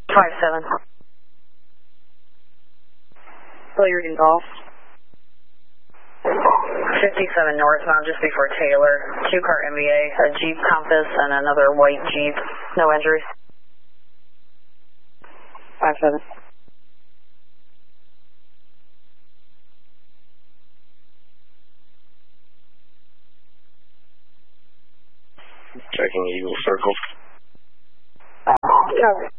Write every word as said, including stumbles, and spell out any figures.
five seven. Hilliard and Golf. fifty-seven northbound, just before Taylor. Two-car M V A, a Jeep Compass, and another white Jeep. No injuries. five seven. Checking Eagle Circle. Cover.